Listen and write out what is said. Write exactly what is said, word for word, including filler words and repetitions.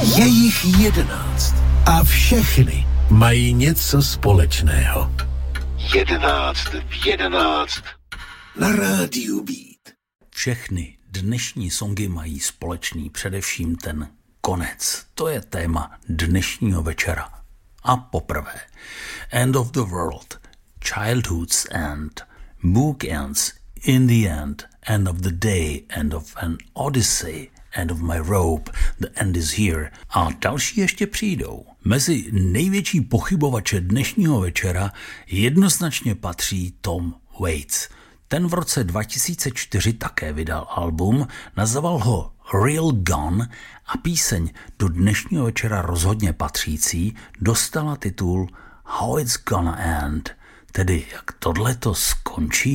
Je jich jedenáct a všechny mají něco společného. Jedenáct v jedenáct na rádiu Beat. Všechny dnešní songy mají společný především ten konec. To je téma dnešního večera. A poprvé End of the World, Childhood's End, Bookends, In the End, End of the Day, End of an Odyssey, End of my rope, The end is here a další ještě přijdou. Mezi největší pochybovače dnešního večera jednoznačně patří Tom Waits. Ten v roce dva tisíce čtyři také vydal album, nazval ho Real Gone a píseň do dnešního večera rozhodně patřící dostala titul How It's Gonna End, tedy jak tohleto skončí.